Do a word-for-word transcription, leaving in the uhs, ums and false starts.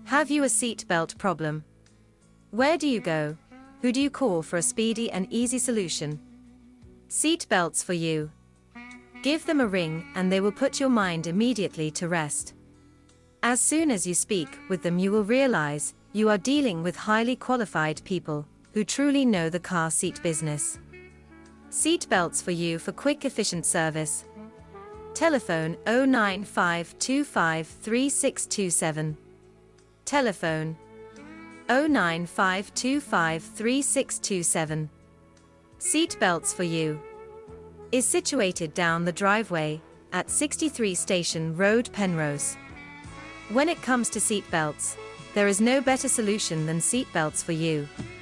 Have you a seatbelt problem? Where do you go? Who do you call for a speedy and easy solution? Seatbelts for You. Give them a ring and they will put your mind immediately to rest. As soon as you speak with them, you will realize you are dealing with highly qualified people who truly know the car seat business. Seatbelts for You for quick, efficient service. Telephone oh nine five two five three six two seven. Telephone oh nine five two five three six two seven. Seatbelts for You is situated down the driveway at sixty-three Station Road, Penrose. When it comes to seatbelts, there is no better solution than Seatbelts for You.